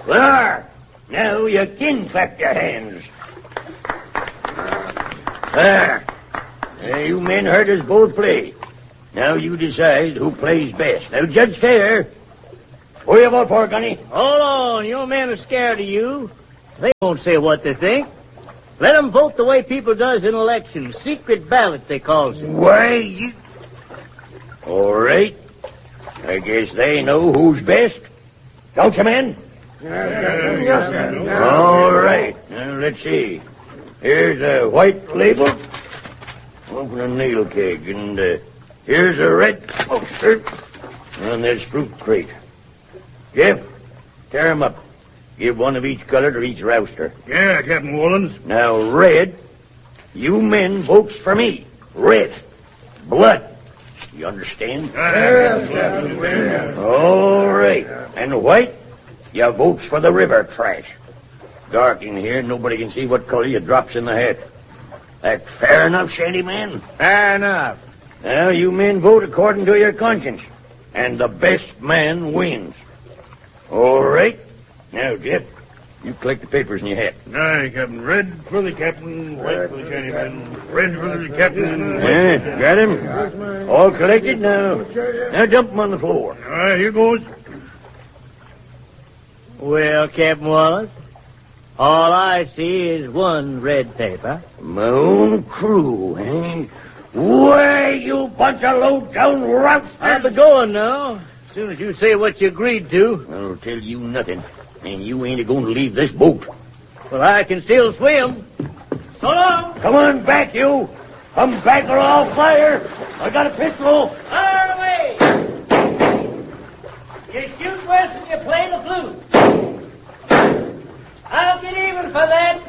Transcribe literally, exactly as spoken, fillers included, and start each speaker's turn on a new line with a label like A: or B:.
A: There. Now you can clap your hands. There. Uh, you men heard us both play. Now you decide who plays best. Now judge fair. Who you vote for, Gunny?
B: Hold on. Your men are scared of you. They won't say what they think. Let them vote the way people does in elections. Secret ballot, they calls it.
A: Why, you... All right. I guess they know who's best. Don't you, men?
C: Yes, sir.
A: All right. Now, let's see. Here's a white label. Open a nail keg. And uh, here's a red poster. And this fruit crate. Jeff, tear 'em up. Give one of each color to each rouster.
C: Yeah, Captain Woolens.
A: Now, red, you men votes for me. Red. Blood. You understand?
C: Yes, Captain.
A: All right. And white, you votes for the river trash. Dark in here, nobody can see what color you drops in the hat. That fair enough, Shanty Man?
B: Fair enough.
A: Now, you men vote according to your conscience. And the best man wins. All right. Now, Jeff, you collect the papers in your hat.
C: Aye, Captain. Red for the captain, white for the Shantyman. Red for the captain.
A: Yeah, got him? All collected? Now, now dump them on the floor.
C: All right, here goes.
B: Well, Captain Wallace, all I see is one red paper.
A: My own crew, eh? Why, you bunch of low-down routs.
B: I'll be going now. As soon as you say what you agreed to.
A: I'll tell you nothing. And you ain't going to leave this boat.
B: Well, I can still swim. So long.
A: Come on back, you. Come back or I'll fire. I got a pistol.
B: Fire away. You shoot worse than you play the flute. I'll get even for that.